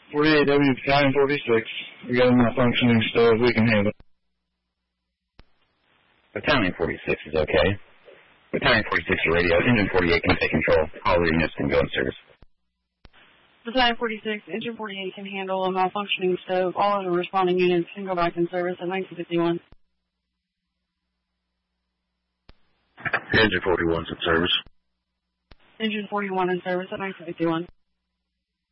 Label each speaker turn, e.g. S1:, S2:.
S1: 48W Battalion 46. We got a malfunctioning stove. We can handle it.
S2: Battalion 46 is okay. Battalion 46 radio. Engine 48 can take control. All the units can go in service.
S3: Battalion 46, Engine 48 can handle a malfunctioning stove. All other responding units can go back in service at 1951.
S4: Engine 41's in service.
S3: Engine 41 in service at 1951.